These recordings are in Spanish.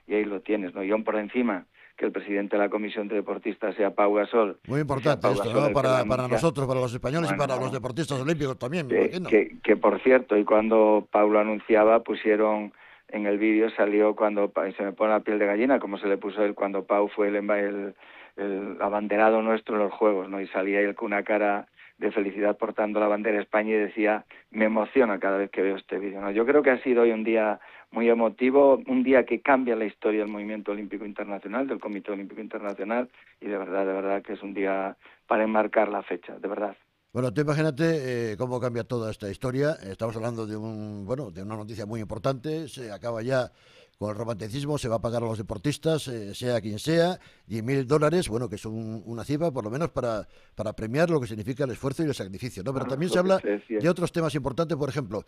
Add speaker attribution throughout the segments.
Speaker 1: y ahí lo tienes, ¿no? Y aún por encima que el presidente de la Comisión de Deportistas sea Pau Gasol,
Speaker 2: Muy
Speaker 1: y sea
Speaker 2: importante
Speaker 1: Pau
Speaker 2: esto,
Speaker 1: Gasol
Speaker 2: ¿no?
Speaker 1: el que lo
Speaker 2: Para
Speaker 1: anuncia,
Speaker 2: nosotros, para los españoles y para los
Speaker 1: bueno,
Speaker 2: deportistas olímpicos también, me
Speaker 1: que,
Speaker 2: imagino.
Speaker 1: que, que por cierto, y cuando Pau lo anunciaba, pusieron en el vídeo, salió cuando, y se me pone la piel de gallina, como se le puso él cuando Pau fue el abanderado nuestro en los Juegos, ¿no? Y salía él con una cara de felicidad portando la bandera de España y decía, me emociona cada vez que veo este vídeo, ¿no? Yo creo que ha sido hoy un día muy emotivo, un día que cambia la historia del movimiento olímpico internacional, del Comité Olímpico Internacional, y de verdad que es un día para enmarcar la fecha, de verdad.
Speaker 2: Bueno, tú imagínate cómo cambia toda esta historia. Estamos hablando de de una noticia muy importante. Se acaba ya con el romanticismo, se va a pagar a los deportistas, sea quien sea, $10.000, bueno, que es una cifra por lo menos para premiar lo que significa el esfuerzo y el sacrificio, ¿no? Pero
Speaker 1: Claro, es
Speaker 2: también se
Speaker 1: lo que
Speaker 2: habla
Speaker 1: te decía.
Speaker 2: de otros temas importantes, por ejemplo,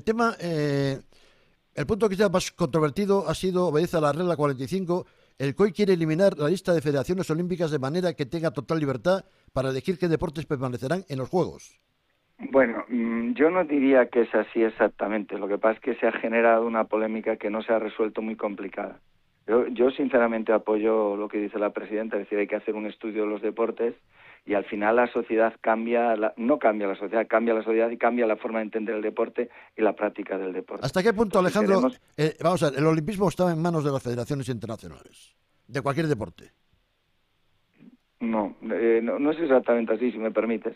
Speaker 2: el punto quizá más controvertido ha sido, obedece a la regla 45, el COI quiere eliminar la lista de federaciones olímpicas de manera que tenga total libertad para elegir qué deportes permanecerán en los Juegos.
Speaker 1: Bueno, yo no diría que es así exactamente. Lo que pasa es que se ha generado una polémica que no se ha resuelto muy complicada. Yo sinceramente apoyo lo que dice la presidenta, es decir, hay que hacer un estudio de los deportes y al final la sociedad cambia, no cambia la sociedad, cambia la sociedad y cambia la forma de entender el deporte y la práctica del deporte.
Speaker 2: ¿Hasta qué punto,
Speaker 1: Entonces, si
Speaker 2: Alejandro,
Speaker 1: queremos,
Speaker 2: vamos a ver, el olimpismo está en manos de las federaciones internacionales, de cualquier deporte?
Speaker 1: no es exactamente así, si me permites.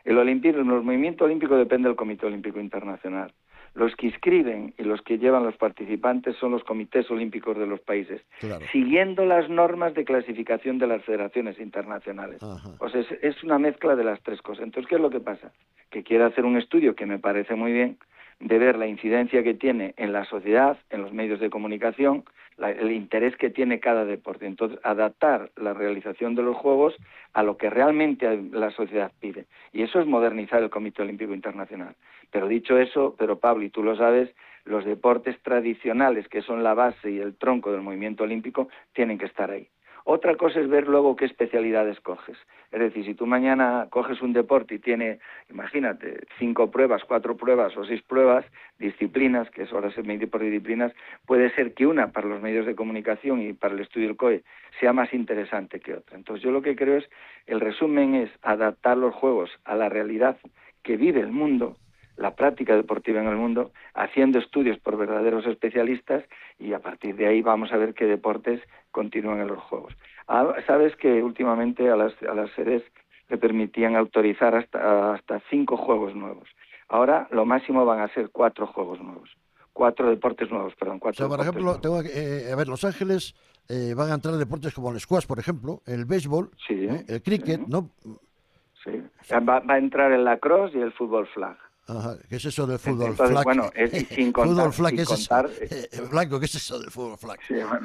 Speaker 1: El movimiento olímpico depende del Comité Olímpico Internacional. Los que inscriben y los que llevan los participantes son los comités olímpicos de los países,
Speaker 2: Claro.
Speaker 1: siguiendo las normas de clasificación de las federaciones internacionales.
Speaker 2: Ajá.
Speaker 1: O sea, es una mezcla de las tres cosas. Entonces, ¿qué es lo que pasa? Que quiere hacer un estudio que me parece muy bien, de ver la incidencia que tiene en la sociedad, en los medios de comunicación, el interés que tiene cada deporte. Entonces, adaptar la realización de los Juegos a lo que realmente la sociedad pide. Y eso es modernizar el Comité Olímpico Internacional. Pero dicho eso, pero Pablo, y tú lo sabes, los deportes tradicionales, que son la base y el tronco del movimiento olímpico, tienen que estar ahí. Otra cosa es ver luego qué especialidades coges. Es decir, si tú mañana coges un deporte y tiene, imagínate, 5 pruebas, 4 pruebas o 6 pruebas, disciplinas, que es ahora se mide por disciplinas, puede ser que una para los medios de comunicación y para el estudio del COE sea más interesante que otra. Entonces yo lo que creo es, el resumen es adaptar los juegos a la realidad que vive el mundo, la práctica deportiva en el mundo, haciendo estudios por verdaderos especialistas y a partir de ahí vamos a ver qué deportes continúan en los Juegos. Sabes que últimamente a las sedes le permitían autorizar hasta 5 juegos nuevos. Ahora lo máximo van a ser 4 juegos nuevos. 4 deportes nuevos, perdón,
Speaker 2: O sea,
Speaker 1: 4
Speaker 2: por
Speaker 1: deportes
Speaker 2: ejemplo,
Speaker 1: nuevos.
Speaker 2: a ver, Los Ángeles van a entrar deportes como el squash, por ejemplo, el béisbol,
Speaker 1: Sí,
Speaker 2: el
Speaker 1: sí,
Speaker 2: cricket, ¿no?
Speaker 1: sí. Va a entrar el lacrosse y el fútbol flag.
Speaker 2: Ajá, ¿qué es eso del fútbol
Speaker 1: Entonces,
Speaker 2: flag?
Speaker 1: bueno, y sin
Speaker 2: Fútbol
Speaker 1: contar,
Speaker 2: flag, ¿qué es eso?
Speaker 1: eh,
Speaker 2: Blanco, ¿qué es eso del fútbol flag?
Speaker 1: sí, bueno,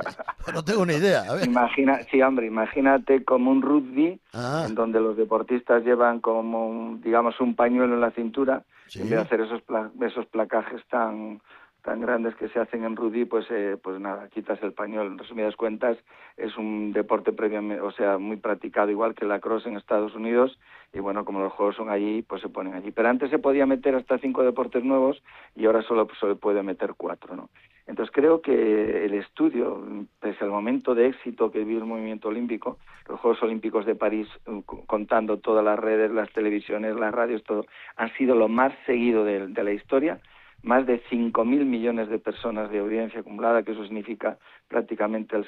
Speaker 2: No tengo ni idea, a ver.
Speaker 1: sí, hombre, imagínate como un rugby
Speaker 2: Ah,
Speaker 1: en donde los deportistas llevan como digamos un pañuelo en la cintura, en vez de
Speaker 2: sí.
Speaker 1: hacer esos placajes tan grandes que se hacen en rugby, pues nada, quitas el pañuelo. En resumidas cuentas, es un deporte previamente, o sea, muy practicado, igual que la cross en Estados Unidos, y bueno, como los juegos son allí, pues se ponen allí. Pero antes se podía meter hasta 5 deportes nuevos y ahora solo se puede meter 4, ¿no? Entonces creo que el estudio, pese al momento de éxito que vive el movimiento olímpico, los Juegos Olímpicos de París, contando todas las redes, las televisiones, las radios, todo, han sido lo más seguido de la historia, más de 5.000 millones de personas de audiencia acumulada, que eso significa prácticamente el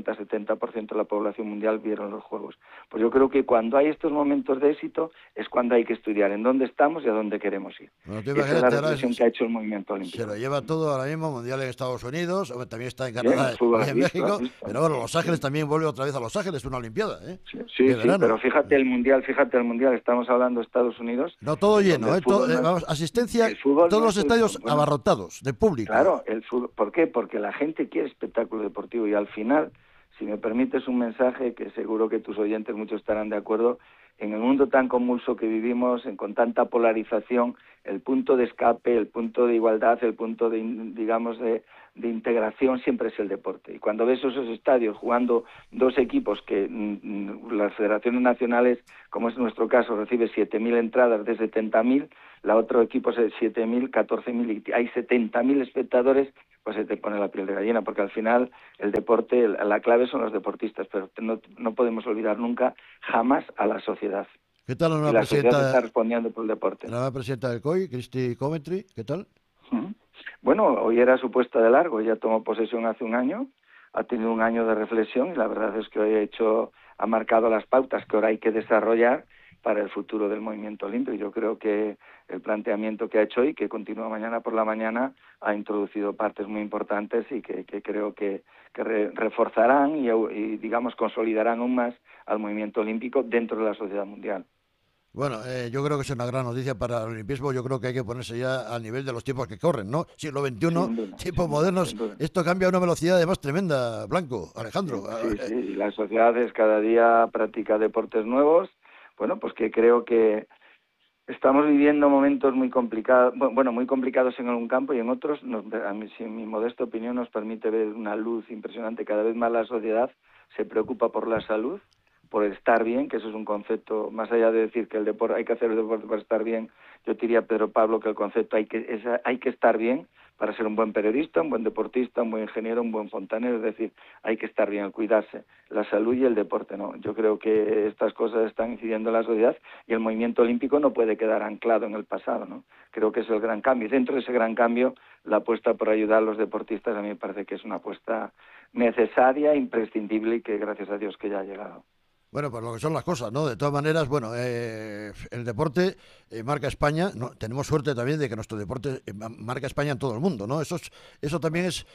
Speaker 1: 60-70% de la población mundial vieron los Juegos. Pues yo creo que cuando hay estos momentos de éxito es cuando hay que estudiar en dónde estamos y a dónde queremos ir.
Speaker 2: Bueno, tú
Speaker 1: Y esa es la
Speaker 2: imagínate, ahora
Speaker 1: reflexión que ha hecho el movimiento
Speaker 2: se lo
Speaker 1: olímpico.
Speaker 2: lleva todo ahora mismo, mundial en Estados Unidos, hombre, también está en
Speaker 1: Bien, el
Speaker 2: Canadá
Speaker 1: fútbol
Speaker 2: y
Speaker 1: has
Speaker 2: en
Speaker 1: visto, has
Speaker 2: México,
Speaker 1: visto.
Speaker 2: pero bueno, Los Ángeles
Speaker 1: Sí.
Speaker 2: también vuelve otra vez a Los Ángeles, una Olimpiada, ¿eh?
Speaker 1: Sí,
Speaker 2: De
Speaker 1: pero
Speaker 2: verano.
Speaker 1: fíjate el mundial, estamos hablando de Estados Unidos,
Speaker 2: No todo
Speaker 1: en donde
Speaker 2: lleno,
Speaker 1: el
Speaker 2: ¿eh?
Speaker 1: fútbol no es,
Speaker 2: Vamos, asistencia,
Speaker 1: el fútbol
Speaker 2: todos
Speaker 1: no
Speaker 2: los
Speaker 1: es
Speaker 2: estadios
Speaker 1: bueno,
Speaker 2: abarrotados de público.
Speaker 1: claro, el fútbol, ¿por qué? Porque la gente quiere espectáculo deportivo y al final, si me permites un mensaje que seguro que tus oyentes muchos estarán de acuerdo, en el mundo tan convulso que vivimos, con tanta polarización, el punto de escape, el punto de igualdad, el punto de, digamos, de integración siempre es el deporte. Y cuando ves esos estadios jugando dos equipos que las federaciones nacionales, como es nuestro caso, recibe 7.000 entradas de 70.000, la otro equipo es 7.000, 14.000, y hay 70.000 espectadores, pues se te pone la piel de gallina, porque al final el deporte, la clave son los deportistas, pero no podemos olvidar nunca, jamás a la sociedad.
Speaker 2: ¿Qué tal la
Speaker 1: Y
Speaker 2: nueva
Speaker 1: la sociedad está
Speaker 2: presidenta,
Speaker 1: respondiendo por el deporte.
Speaker 2: la nueva presidenta del COI, Christy Coventry? ¿Qué tal?
Speaker 1: Ujú. Bueno, hoy era su puesta de largo, ella tomó posesión hace un año, ha tenido un año de reflexión y la verdad es que hoy ha marcado las pautas que ahora hay que desarrollar para el futuro del movimiento olímpico. Yo creo que el planteamiento que ha hecho hoy, que continúa mañana por la mañana, ha introducido partes muy importantes y que creo que reforzarán digamos, consolidarán aún más al movimiento olímpico dentro de la sociedad mundial.
Speaker 2: Bueno, yo creo que es una gran noticia para el olimpismo. Yo creo que hay que ponerse ya al nivel de los tiempos que corren, ¿no? Siglo XXI,
Speaker 1: Sin duda,
Speaker 2: tiempos
Speaker 1: sin duda,
Speaker 2: modernos,
Speaker 1: sin duda.
Speaker 2: esto cambia a una velocidad además tremenda, Blanco, Alejandro.
Speaker 1: Sí, sí, y las sociedades cada día practica deportes nuevos. Bueno, pues que creo que estamos viviendo momentos muy complicados, bueno, muy complicados en algún campo y en otros, a mí, si mi modesta opinión, nos permite ver una luz impresionante. Cada vez más la sociedad se preocupa por la salud, por estar bien, que eso es un concepto, más allá de decir que el deporte, hay que hacer el deporte para estar bien, yo diría a Pedro Pablo que el concepto hay que estar bien para ser un buen periodista, un buen deportista, un buen ingeniero, un buen fontanero, es decir, hay que estar bien, cuidarse, la salud y el deporte, ¿no? Yo creo que estas cosas están incidiendo en la sociedad y el movimiento olímpico no puede quedar anclado en el pasado, ¿no? Creo que es el gran cambio. Y dentro de ese gran cambio, la apuesta por ayudar a los deportistas a mí me parece que es una apuesta necesaria, imprescindible y que gracias a Dios que ya ha llegado.
Speaker 2: Bueno, pues lo que son las cosas, ¿no? De todas maneras, bueno, el deporte marca España. ¿No? Tenemos suerte también de que nuestro deporte marca España en todo el mundo, ¿no? Eso también es,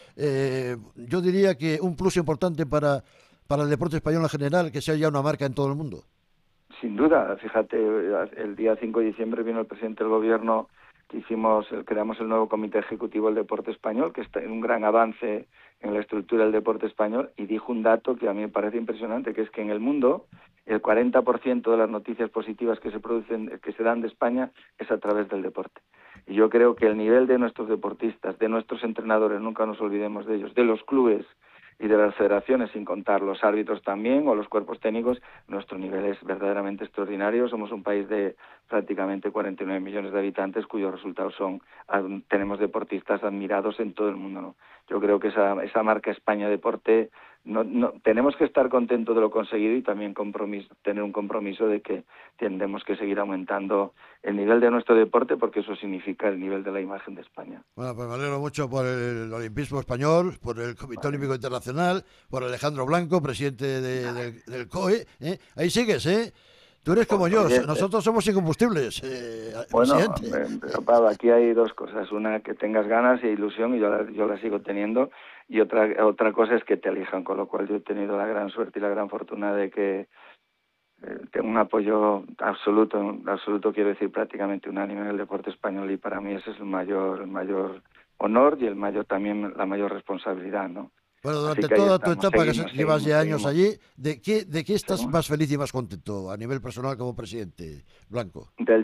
Speaker 2: yo diría que un plus importante para el deporte español en general, que sea ya una marca en todo el mundo.
Speaker 1: Sin duda, fíjate, el día 5 de diciembre vino el presidente del gobierno que creamos el nuevo Comité Ejecutivo del Deporte Español, que está en un gran avance en la estructura del deporte español, y dijo un dato que a mí me parece impresionante, que es que en el mundo el 40% de las noticias positivas que se producen, que se dan de España, es a través del deporte. Y yo creo que el nivel de nuestros deportistas, de nuestros entrenadores, nunca nos olvidemos de ellos, de los clubes y de las federaciones, sin contar los árbitros también o los cuerpos técnicos, nuestro nivel es verdaderamente extraordinario. Somos un país de prácticamente 49 millones de habitantes cuyos resultados tenemos deportistas admirados en todo el mundo, ¿no? Yo creo que esa marca España Deporte, tenemos que estar contentos de lo conseguido y también tener un compromiso de que tendremos que seguir aumentando el nivel de nuestro deporte, porque eso significa el nivel de la imagen de España.
Speaker 2: Bueno, pues me alegro mucho por el olimpismo español, por el Comité Olímpico Internacional, por Alejandro Blanco, presidente del COE. ¿Eh? Ahí sigues, ¿eh? Tú eres como yo,
Speaker 1: Oye,
Speaker 2: nosotros somos incombustibles,
Speaker 1: bueno,
Speaker 2: presidente.
Speaker 1: Pablo, aquí hay dos cosas. Una, que tengas ganas e ilusión, y yo la sigo teniendo, y otra cosa es que te elijan, con lo cual yo he tenido la gran suerte y la gran fortuna de que tengo un apoyo absoluto quiero decir prácticamente unánime en el deporte español, y para mí ese es el mayor honor y también la mayor responsabilidad, ¿no?
Speaker 2: Bueno,
Speaker 1: Así
Speaker 2: durante
Speaker 1: que ahí
Speaker 2: toda tu
Speaker 1: estamos,
Speaker 2: etapa, que llevas ya años
Speaker 1: seguimos.
Speaker 2: allí, ¿de qué estás
Speaker 1: Seguimos.
Speaker 2: más feliz y más contento a nivel personal como presidente, Blanco?
Speaker 1: Del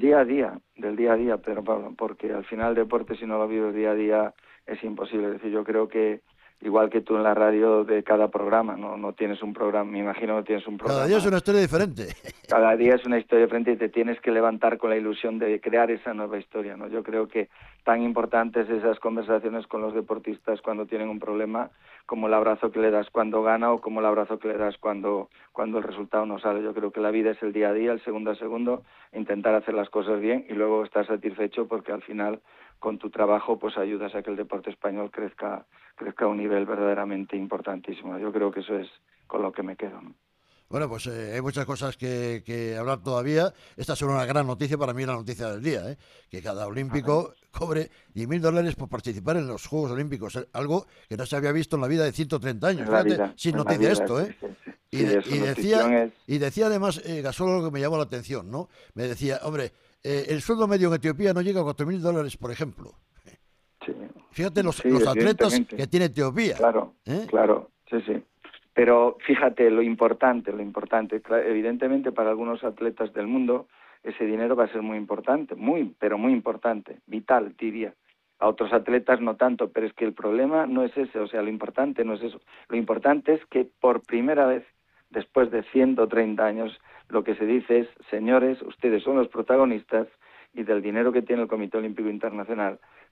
Speaker 1: día a día, Pedro Pablo, porque al final el deporte, si no lo vives día a día, es imposible. Es decir, yo creo que igual que tú en la radio, de cada programa, no tienes un programa, me imagino que no tienes un
Speaker 2: Cada día es
Speaker 1: programa.
Speaker 2: una historia diferente.
Speaker 1: Cada día es una historia diferente y te tienes que levantar con la ilusión de crear esa nueva historia, ¿no? Yo creo que tan importantes esas conversaciones con los deportistas cuando tienen un problema, como el abrazo que le das cuando gana o como el abrazo que le das cuando el resultado no sale. Yo creo que la vida es el día a día, el segundo a segundo, intentar hacer las cosas bien y luego estar satisfecho, porque al final con tu trabajo pues ayudas a que el deporte español crezca a un nivel verdaderamente importantísimo. Yo creo que eso es con lo que me quedo, ¿no?
Speaker 2: Bueno, pues hay muchas cosas que hablar todavía. Esta es una gran noticia, para mí la noticia del día, ¿eh? Que cada olímpico cobre $10.000 por participar en los Juegos Olímpicos, algo que no se había visto en la vida de 130 años. Fíjate, sin
Speaker 1: En la
Speaker 2: noticia
Speaker 1: vida,
Speaker 2: esto,
Speaker 1: sí,
Speaker 2: ¿eh?
Speaker 1: sí, sí.
Speaker 2: Y,
Speaker 1: Sí,
Speaker 2: de-
Speaker 1: es
Speaker 2: y
Speaker 1: una
Speaker 2: decía
Speaker 1: nutrición es...
Speaker 2: y decía además Gasol, algo que me llamó la atención, ¿no? Me decía, hombre, el sueldo medio en Etiopía no llega a $4.000, por ejemplo.
Speaker 1: Sí,
Speaker 2: Fíjate
Speaker 1: sí,
Speaker 2: los atletas
Speaker 1: evidentemente.
Speaker 2: que tiene Etiopía.
Speaker 1: Claro,
Speaker 2: ¿Eh?
Speaker 1: claro, sí, sí. Pero fíjate, lo importante, evidentemente para algunos atletas del mundo ese dinero va a ser muy importante, pero muy importante, vital, diría. A otros atletas no tanto, pero es que el problema no es ese, o sea, lo importante no es eso. Lo importante es que por primera vez, después de 130 años, lo que se dice es, señores, ustedes son los protagonistas y del dinero que tiene el Comité Olímpico Internacional,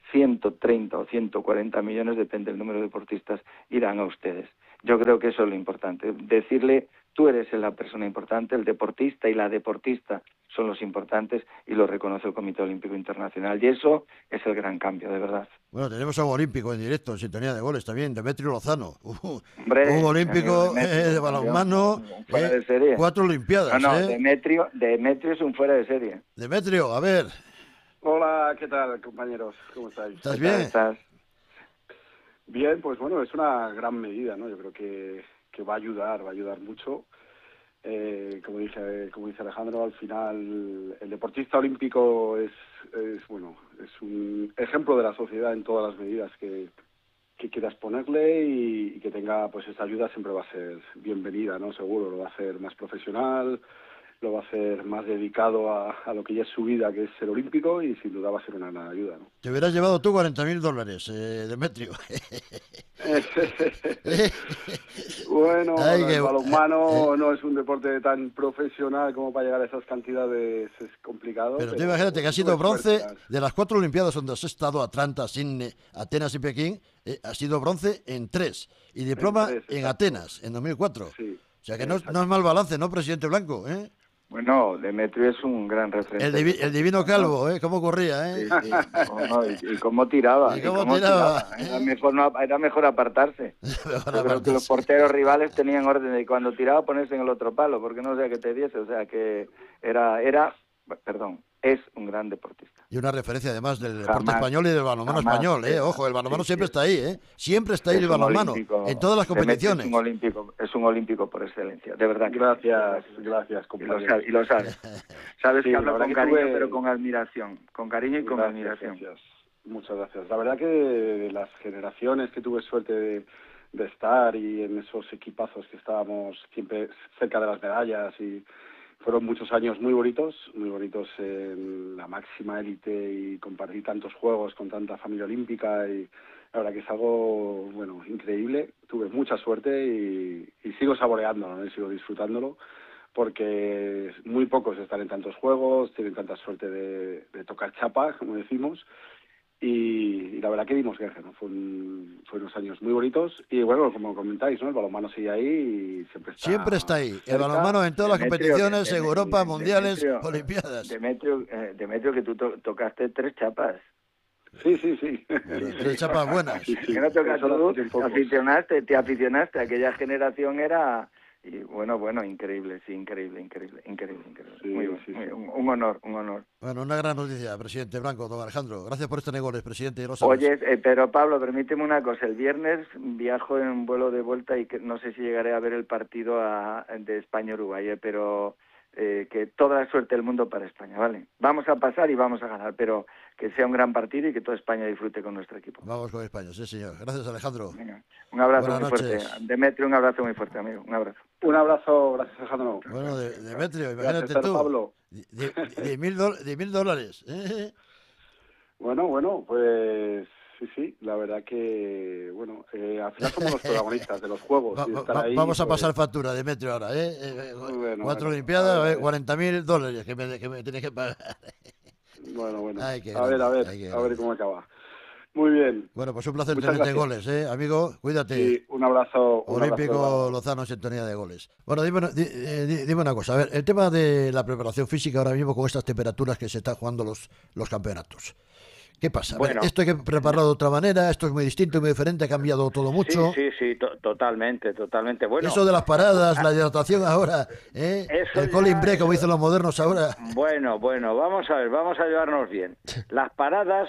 Speaker 1: 130 o 140 millones, depende del número de deportistas, irán a ustedes. Yo creo que eso es lo importante, decirle, tú eres la persona importante, el deportista y la deportista son los importantes, y lo reconoce el Comité Olímpico Internacional, y eso es el gran cambio, de verdad.
Speaker 2: Bueno, tenemos a un olímpico en directo, en sintonía de goles también, Demetrio Lozano.
Speaker 1: Hombre,
Speaker 2: un olímpico
Speaker 1: Demetrio,
Speaker 2: de balonmano,
Speaker 1: fuera de serie.
Speaker 2: 4 olimpiadas.
Speaker 1: No, Demetrio es un fuera de serie.
Speaker 2: Demetrio, a ver.
Speaker 3: Hola, ¿qué tal, compañeros? ¿Cómo estáis?
Speaker 2: ¿Estás bien?
Speaker 1: ¿Estás?
Speaker 3: Bien, pues bueno, es una gran medida, ¿no? Yo creo que va a ayudar mucho. Como dice Alejandro, al final el deportista olímpico es un ejemplo de la sociedad en todas las medidas que quieras ponerle, y que tenga pues esta ayuda siempre va a ser bienvenida, ¿no? Seguro, lo va a hacer más profesional, lo va a hacer más dedicado a lo que ya es su vida, que es ser olímpico, y sin duda va a ser una gran ayuda, ¿no?
Speaker 2: Te hubieras llevado tú $40.000, Demetrio.
Speaker 3: Bueno, el balonmano no es un deporte tan profesional como para llegar a esas cantidades, es complicado.
Speaker 2: Pero tú imagínate que ha sido bronce de las 4 Olimpiadas donde has estado, Atlanta, Sydney, Atenas y Pekín, ha sido bronce en 3, y diploma en Atenas, en 2004.
Speaker 3: Sí,
Speaker 2: o sea que no es mal balance, ¿no, presidente Blanco?
Speaker 1: Bueno, Demetrio es un gran referente.
Speaker 2: El divino calvo, cómo corría,
Speaker 1: Sí. Y cómo tiraba. Era mejor apartarse. Yo creo que los porteros rivales tenían orden de cuando tiraba ponerse en el otro palo, porque no sea que te diese. O sea que es un gran deportista.
Speaker 2: Y una referencia además del deporte español y del balonmano español, Ojo, el balonmano siempre está ahí, Siempre está ahí el balonmano, en todas las competiciones.
Speaker 1: Es un olímpico por excelencia, de verdad.
Speaker 3: Gracias, compañero.
Speaker 1: Y lo sabes. Sabes
Speaker 3: Sí,
Speaker 1: que hablo con cariño, pero con admiración. Con cariño y con admiración.
Speaker 3: Gracias. Muchas gracias. La verdad que de las generaciones que tuve suerte de estar, y en esos equipazos que estábamos siempre cerca de las medallas, y fueron muchos años muy bonitos en la máxima élite, y compartí tantos juegos con tanta familia olímpica, y la verdad que es algo, increíble. Tuve mucha suerte y sigo saboreándolo, ¿no? Y sigo disfrutándolo, porque muy pocos están en tantos juegos, tienen tanta suerte de tocar chapa, como decimos. Y la verdad que dimos guerra, ¿no? Fue unos años muy bonitos, y bueno, como comentáis, ¿no? El balonmano sigue ahí y siempre está
Speaker 2: ahí. El balonmano en todas las competiciones, Europa, mundiales, olimpiadas.
Speaker 1: Demetrio, que tú tocaste 3 chapas.
Speaker 3: Sí.
Speaker 2: 3 chapas buenas.
Speaker 3: Sí.
Speaker 1: Que no tocas tú, te aficionaste, aquella generación era... Y bueno, increíble, sí, increíble.
Speaker 3: Sí,
Speaker 1: muy bueno, un honor.
Speaker 2: Bueno, una gran noticia, presidente Blanco, don Alejandro. Gracias por este goles, presidente.
Speaker 1: Oye, pero Pablo, permíteme una cosa. El viernes viajo en vuelo de vuelta, y que no sé si llegaré a ver el partido de España-Uruguay, pero que toda la suerte del mundo para España, ¿vale? Vamos a pasar y vamos a ganar, pero que sea un gran partido y que toda España disfrute con nuestro equipo.
Speaker 2: Vamos con España, sí, señor. Gracias, Alejandro.
Speaker 1: Venga, un abrazo
Speaker 2: Buenas
Speaker 1: muy
Speaker 2: noches.
Speaker 1: fuerte. Demetrio, un abrazo muy fuerte, amigo. Un abrazo.
Speaker 3: Un abrazo, gracias, Alejandro.
Speaker 2: Bueno, Demetrio, imagínate
Speaker 3: gracias,
Speaker 2: tú.
Speaker 3: Pablo.
Speaker 2: De $1.000.
Speaker 3: Bueno, pues sí, la verdad que, al final somos los protagonistas de los juegos.
Speaker 2: Vamos a pasar factura, Demetrio, ahora, 4 Olimpiadas, $40.000 que me tienes que pagar.
Speaker 3: Bueno.
Speaker 2: A
Speaker 3: ver cómo acaba. Muy bien.
Speaker 2: Bueno, pues un placer
Speaker 3: Muchas
Speaker 2: tenerte
Speaker 3: gracias.
Speaker 2: goles, amigo. Cuídate.
Speaker 3: Sí, un abrazo.
Speaker 2: Olímpico Lozano en sintonía de goles. Bueno, dime una cosa. A ver, el tema de la preparación física ahora mismo con estas temperaturas que se están jugando los campeonatos. ¿Qué pasa?
Speaker 4: Bueno,
Speaker 2: esto hay que prepararlo de otra manera, esto es muy distinto, muy diferente, ha cambiado todo mucho.
Speaker 4: Sí, totalmente. Bueno,
Speaker 2: eso de las paradas, la hidratación ahora, el Colin Break, como dicen los modernos ahora.
Speaker 4: Bueno, vamos a ver, vamos a llevarnos bien. Las paradas,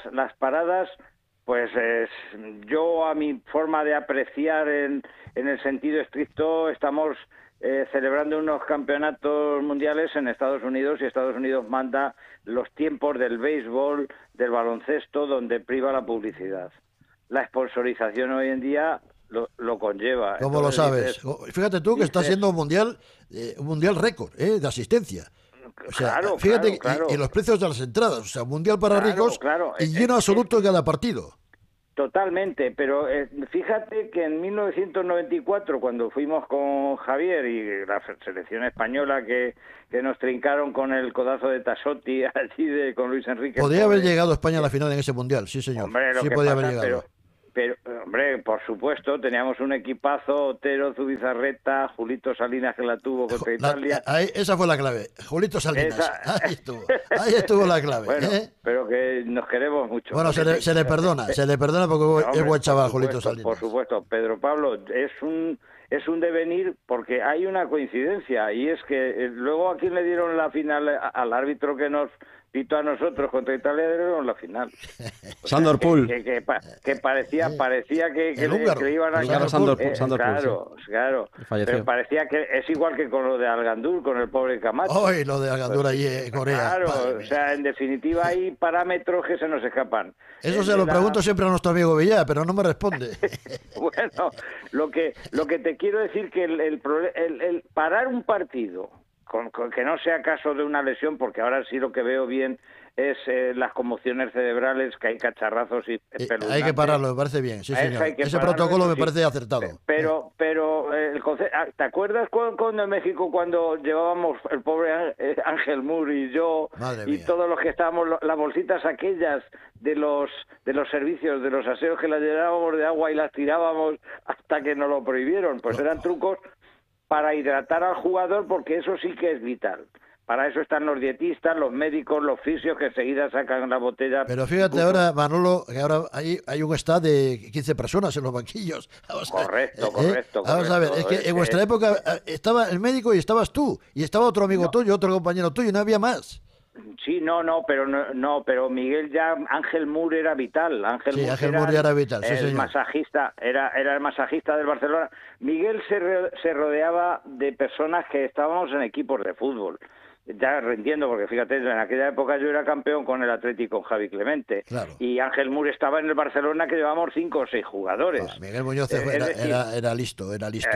Speaker 4: pues yo a mi forma de apreciar en el sentido estricto, estamos celebrando unos campeonatos mundiales en Estados Unidos, y Estados Unidos manda los tiempos del béisbol, del baloncesto, donde priva la publicidad. La sponsorización hoy en día lo conlleva.
Speaker 2: ¿Cómo lo sabes? Fíjate tú que está siendo un mundial récord de asistencia. O sea,
Speaker 4: claro,
Speaker 2: y los precios de las entradas, o sea, mundial para ricos y lleno
Speaker 4: es
Speaker 2: absoluto en cada partido.
Speaker 4: Totalmente, pero fíjate que en 1994, cuando fuimos con Javier y la selección española que nos trincaron con el codazo de Tassotti allí con Luis Enrique.
Speaker 2: Podría haber llegado España a la final en ese mundial, sí señor.
Speaker 4: Hombre,
Speaker 2: sí podía haber llegado.
Speaker 4: Pero, hombre, por supuesto, teníamos un equipazo, Otero, Zubizarreta, Julito Salinas que la tuvo contra Italia.
Speaker 2: Esa fue la clave, Julito Salinas, ahí estuvo la clave.
Speaker 4: Bueno, pero que nos queremos mucho.
Speaker 2: Bueno, se le perdona porque es buen chaval, Julito Salinas.
Speaker 4: Por supuesto, Pedro Pablo, es un devenir porque hay una coincidencia y es que luego a quién le dieron la final, al árbitro que nos pitó a nosotros contra Italia, le dieron la final.
Speaker 5: Sandor Pool.
Speaker 4: Que parecía que le iban a
Speaker 5: ganar. Sandor Pool,
Speaker 4: claro. Pero parecía que es igual que con lo de Algandur, con el pobre Camacho.
Speaker 2: Hoy lo de Algandur ahí en Corea.
Speaker 4: Claro, o sea, en definitiva hay parámetros que se nos escapan.
Speaker 2: Eso se lo pregunto siempre a nuestro amigo Villar, pero no me responde.
Speaker 4: Bueno, lo que te quiero decir que el parar un partido con que no sea caso de una lesión, porque ahora sí lo que veo bien es las conmociones cerebrales, que hay cacharrazos y espeluznantes.
Speaker 2: Hay que pararlo, me parece bien, sí señor. Ese protocolo me parece acertado.
Speaker 4: Pero ¿te acuerdas cuando en México, cuando llevábamos el pobre Ángel Moore y yo y todos los que estábamos, las bolsitas aquellas de los servicios, de los aseos, que las llenábamos de agua y las tirábamos hasta que nos lo prohibieron? Pues eran trucos para hidratar al jugador, porque eso sí que es vital. Para eso están los dietistas, los médicos, los fisios, que enseguida sacan la botella.
Speaker 2: Pero fíjate ahora, Manolo, que ahora hay un staff de 15 personas en los banquillos.
Speaker 4: Correcto.
Speaker 2: Vamos a ver, es que en vuestra época estaba el médico y estabas tú, y estaba otro amigo tuyo, otro compañero tuyo, y no había más.
Speaker 4: Sí, pero Miguel Ángel Moore era vital. Ángel
Speaker 2: Moore era vital, sí, señor.
Speaker 4: Masajista, era el masajista del Barcelona. Miguel se rodeaba de personas que estábamos en equipos de fútbol. Ya entiendo, porque fíjate, en aquella época yo era campeón con el Atlético, con Javi Clemente. Claro. Y Ángel Moore estaba en el Barcelona, que llevábamos 5 o 6 jugadores.
Speaker 2: Miguel Muñoz era listo.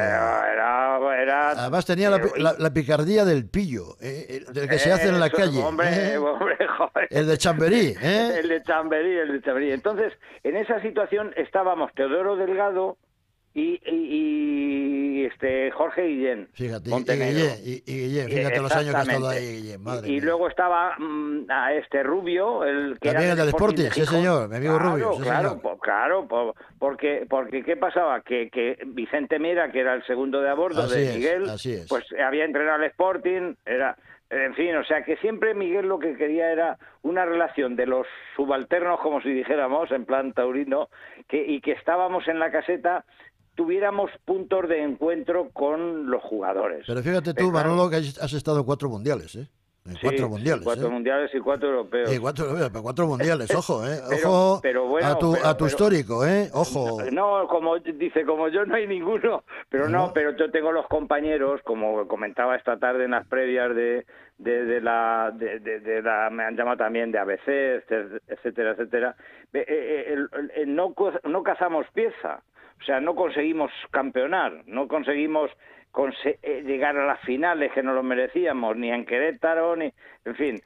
Speaker 2: Además tenía la picardía del pillo, del que se hace en la calle.
Speaker 4: Hombre, joder.
Speaker 2: El de Chamberí.
Speaker 4: El de Chamberí. Entonces, en esa situación estábamos Teodoro Delgado y Jorge Guillén.
Speaker 2: Fíjate, Guillén, fíjate los años que ha estado ahí Guillén, madre mía.
Speaker 4: Luego estaba Rubio, el que
Speaker 2: también
Speaker 4: era
Speaker 2: el del Sporting, sí señor, mi amigo Rubio.
Speaker 4: Claro, porque ¿qué pasaba? Que Vicente Mera, que era el segundo de a bordo de Miguel, pues había entrenado al Sporting, en fin, o sea que siempre Miguel lo que quería era una relación de los subalternos, como si dijéramos, en plan taurino, y que estábamos en la caseta, tuviéramos puntos de encuentro con los jugadores.
Speaker 2: Pero fíjate tú, Manolo, que has estado en 4 mundiales, ¿eh? En 4 mundiales.
Speaker 4: 4 mundiales y 4 europeos.
Speaker 2: 4 mundiales, ojo, ojo
Speaker 4: pero bueno,
Speaker 2: a tu histórico, ojo.
Speaker 4: No, como yo no hay ninguno, pero pero yo tengo los compañeros, como comentaba esta tarde en las previas de la me han llamado también de ABC, etcétera. No cazamos pieza. O sea, no conseguimos campeonar, no conseguimos llegar a las finales que no lo merecíamos, ni en Querétaro, ni... En fin,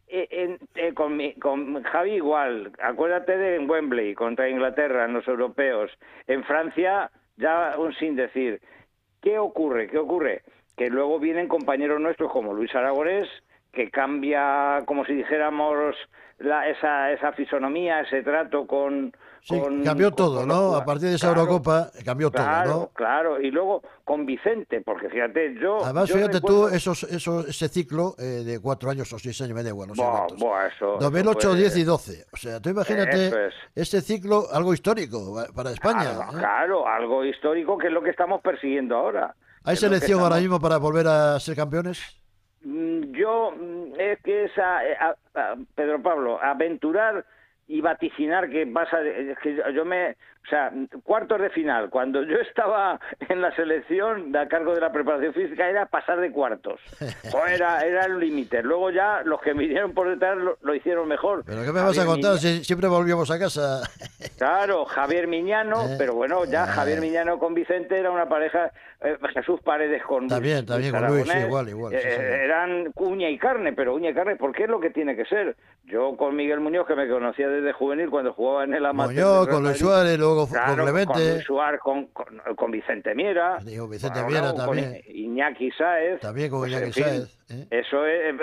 Speaker 4: con Javi igual. Acuérdate de Wembley contra Inglaterra en los europeos. En Francia, ya un sin decir. ¿Qué ocurre? Que luego vienen compañeros nuestros como Luis Aragonés, que cambia, como si dijéramos, esa fisonomía, ese trato con...
Speaker 2: cambió todo, ¿no? A partir de esa Eurocopa cambió todo, ¿no?
Speaker 4: Claro, y luego con Vicente, porque fíjate,
Speaker 2: Además, fíjate tú, ese ciclo de 4 años o 6 años, me da igual, no sé cuántos. 2008, 10 y 12. O sea, tú imagínate este ciclo, algo histórico para España.
Speaker 4: Claro, algo histórico, que es lo que estamos persiguiendo ahora.
Speaker 2: ¿Hay selección ahora mismo para volver a ser campeones?
Speaker 4: Es que Pedro Pablo, aventurar y vaticinar que pasa, es que cuartos de final, cuando yo estaba en la selección a cargo de la preparación física, era pasar de cuartos. Era el límite. Luego ya los que vinieron por detrás lo hicieron mejor.
Speaker 2: ¿Pero qué me vas a contar si siempre volvíamos a casa?
Speaker 4: Claro, Javier Miñano, pero bueno, ya Javier Miñano con Vicente era una pareja, Jesús Paredes con
Speaker 2: También con Luis, igual. Sí,
Speaker 4: eran uña y carne, pero uña y carne, porque es lo que tiene que ser. Yo con Miguel Muñoz, que me conocía desde juvenil cuando jugaba en el amateur.
Speaker 2: Muñoz, con Luis Suárez, luego
Speaker 4: claro,
Speaker 2: con Clemente.
Speaker 4: Con Luis Suárez, con Vicente Miera.
Speaker 2: Digo, Vicente Miera también.
Speaker 4: Con Iñaki Sáez.
Speaker 2: También con Iñaki Sáez.
Speaker 4: Eso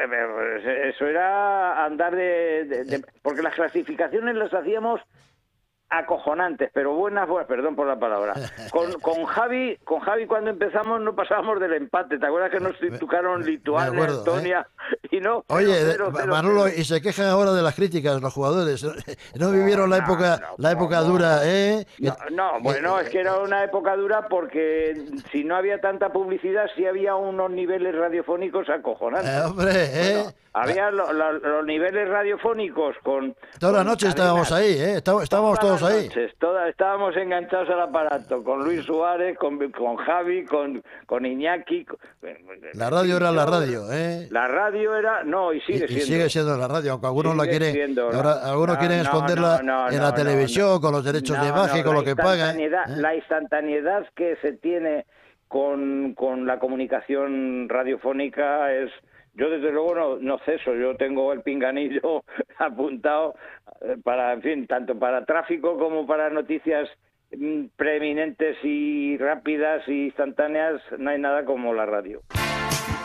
Speaker 4: era andar porque las clasificaciones las hacíamos acojonantes, pero buenas, perdón por la palabra. Con Javi cuando empezamos no pasábamos del empate. ¿Te acuerdas que nos tocaron Lituania, Estonia y no?
Speaker 2: Oye, Manolo, y se quejan ahora de las críticas los jugadores. No vivieron la época dura, ¿eh?
Speaker 4: Bueno, es que era una época dura porque si no había tanta publicidad, sí había unos niveles radiofónicos acojonantes.
Speaker 2: Hombre,
Speaker 4: había los niveles radiofónicos con...
Speaker 2: Toda la noche estábamos ahí, ¿eh? Estábamos todos ahí.
Speaker 4: Estábamos enganchados al aparato, con Luis Suárez, con Javi, con Iñaki.
Speaker 2: La radio era la radio, ¿eh?
Speaker 4: La radio era... No, y sigue siendo.
Speaker 2: Y sigue siendo la radio, aunque algunos la quieren...
Speaker 4: Siendo,
Speaker 2: ahora, algunos quieren esconderla en la televisión, con los derechos de imagen, con lo que pagan.
Speaker 4: La instantaneidad que se tiene con la comunicación radiofónica es... Yo desde luego no ceso, yo tengo el pinganillo apuntado para, en fin, tanto para tráfico como para noticias preeminentes y rápidas y instantáneas, no hay nada como la radio.